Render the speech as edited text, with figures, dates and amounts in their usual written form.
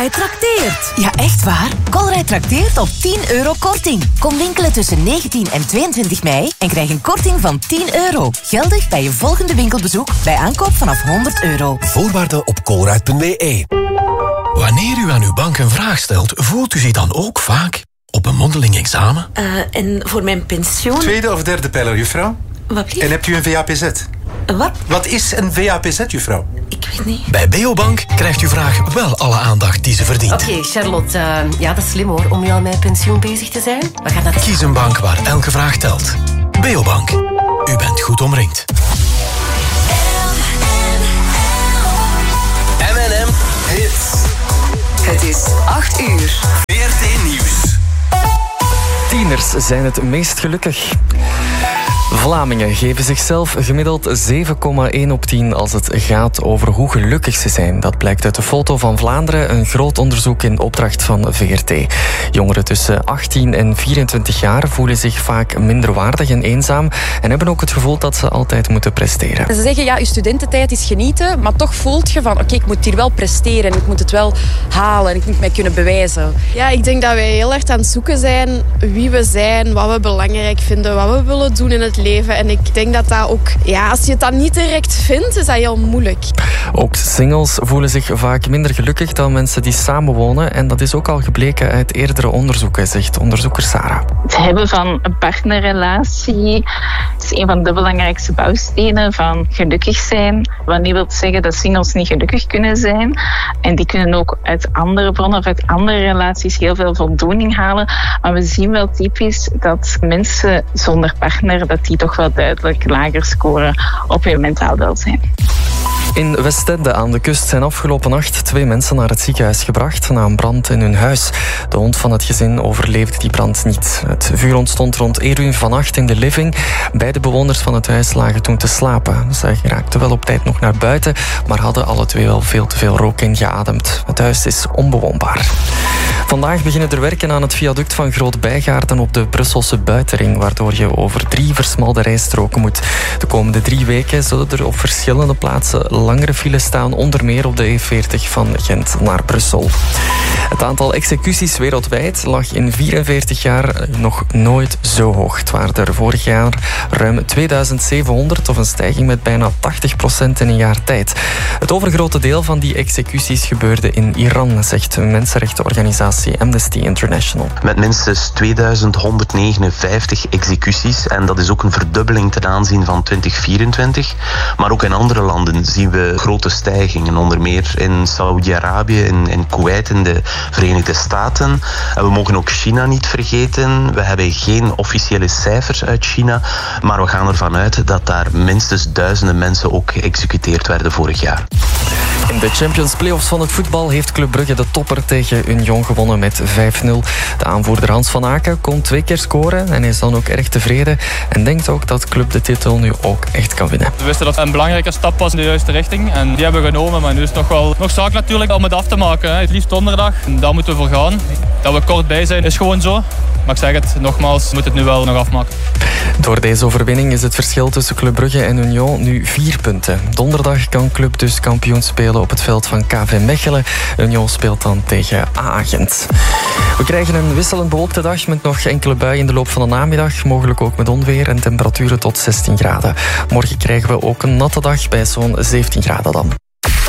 Colruyt trakteert. Ja, echt waar? Colruyt trakteert op €10 korting. Kom winkelen tussen 19 en 22 mei en krijg een korting van €10. Geldig bij je volgende winkelbezoek bij aankoop vanaf €100. Voorwaarden op colruyt.be. Wanneer u aan uw bank een vraag stelt, voelt u zich dan ook vaak op een mondeling examen? En voor mijn pensioen... Tweede of derde pijler, juffrouw? Wat blieft? En hebt u een VAPZ? Wat? Wat is een VAPZ, juffrouw? Ik weet niet. Bij Beobank krijgt uw vraag wel alle aandacht die ze verdient. Oké, Charlotte, ja, dat is slim hoor, om nu al met pensioen bezig te zijn. We gaan dat... Kies een bank waar elke vraag telt. Beobank. U bent goed omringd. M&M Hits. Het is 8 uur. VRT Nieuws. Tieners zijn het meest gelukkig. Vlamingen geven zichzelf gemiddeld 7,1 op 10 als het gaat over hoe gelukkig ze zijn. Dat blijkt uit de Foto van Vlaanderen, een groot onderzoek in opdracht van VRT. Jongeren tussen 18 en 24 jaar voelen zich vaak minderwaardig en eenzaam en hebben ook het gevoel dat ze altijd moeten presteren. Ze zeggen, ja, je studententijd is genieten, maar toch voelt je van, oké, ik moet hier wel presteren, ik moet het wel halen en ik moet mij kunnen bewijzen. Ja, ik denk dat wij heel erg aan het zoeken zijn wie we zijn, wat we belangrijk vinden, wat we willen doen in het leven. En ik denk dat dat ook, ja, als je het dan niet direct vindt, is dat heel moeilijk. Ook singles voelen zich vaak minder gelukkig dan mensen die samenwonen. En dat is ook al gebleken uit eerdere onderzoeken, zegt onderzoeker Sarah. Het hebben van een partnerrelatie is een van de belangrijkste bouwstenen van gelukkig zijn. Wat niet wil zeggen dat singles niet gelukkig kunnen zijn. En die kunnen ook uit andere bronnen of uit andere relaties heel veel voldoening halen. Maar we zien wel typisch dat mensen zonder partner, dat die toch wel duidelijk lager scoren op hun mentaal welzijn. In Westende aan de kust zijn afgelopen nacht 2 mensen naar het ziekenhuis gebracht na een brand in hun huis. De hond van het gezin overleefde die brand niet. Het vuur ontstond rond 1 uur vannacht in de living. Beide bewoners van het huis lagen toen te slapen. Zij raakten wel op tijd nog naar buiten, maar hadden alle 2 wel veel te veel rook ingeademd. Het huis is onbewoonbaar. Vandaag beginnen er werken aan het viaduct van Groot-Bijgaarden op de Brusselse buitenring, waardoor je over 3 versmalde rijstroken moet. De komende 3 weken zullen er op verschillende plaatsen langere files staan, onder meer op de E40 van Gent naar Brussel. Het aantal executies wereldwijd lag in 44 jaar nog nooit zo hoog. Het waren er vorig jaar ruim 2700, of een stijging met bijna 80% in een jaar tijd. Het overgrote deel van die executies gebeurde in Iran, zegt mensenrechtenorganisatie Amnesty International. Met minstens 2159 executies, en dat is ook een verdubbeling ten aanzien van 2024. Maar ook in andere landen zien we grote stijgingen, onder meer in Saoedi-Arabië, in Kuwait, in de Verenigde Staten. En we mogen ook China niet vergeten. We hebben geen officiële cijfers uit China, maar we gaan ervan uit dat daar minstens duizenden mensen ook geëxecuteerd werden vorig jaar. In de Champions Playoffs van het voetbal heeft Club Brugge de topper tegen Union gewonnen met 5-0. De aanvoerder Hans van Aken kon 2 keer scoren en is dan ook erg tevreden en denkt ook dat Club de titel nu ook echt kan winnen. We wisten dat het een belangrijke stap was in de juiste richting en die hebben we genomen, maar nu is het nog zaak natuurlijk om het af te maken. Het liefst donderdag, en daar moeten we voor gaan. Dat we kort bij zijn is gewoon zo. Maar ik zeg het, nogmaals, we moeten het nu wel nog afmaken. Door deze overwinning is het verschil tussen Club Brugge en Union nu 4 punten. Donderdag kan Club dus kampioen spelen op het veld van KV Mechelen. Union speelt dan tegen AA Gent. We krijgen een wisselend bewolkte dag met nog enkele buien in de loop van de namiddag. Mogelijk ook met onweer en temperaturen tot 16 graden. Morgen krijgen we ook een natte dag bij zo'n 17 graden dan.